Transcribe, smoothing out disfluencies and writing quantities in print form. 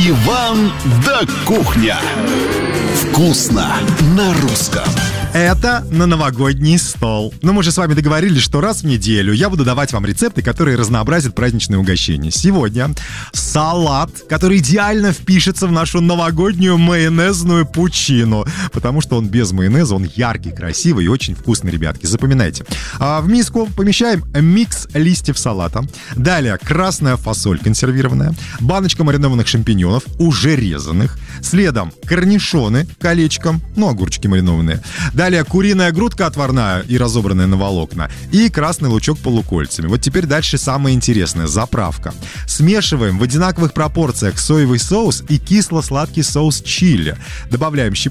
Иван да кухня. Вкусно на русском. Это на новогодний стол. Но мы же с вами договорились, что раз в неделю я буду давать вам рецепты, которые разнообразят праздничные угощения. Сегодня салат, который идеально впишется в нашу новогоднюю майонезную пучину, потому что он без майонеза, он яркий, красивый и очень вкусный, ребятки. Запоминайте. В миску помещаем микс листьев салата. Далее красная фасоль консервированная, баночка маринованных шампиньонов, уже резанных. Следом корнишоны колечком, огурчики маринованные. Далее куриная грудка отварная и разобранная на волокна. И красный лучок полукольцами. Вот теперь дальше самое интересное. Заправка. Смешиваем в одинаковых пропорциях соевый соус и кисло-сладкий соус чили. Добавляем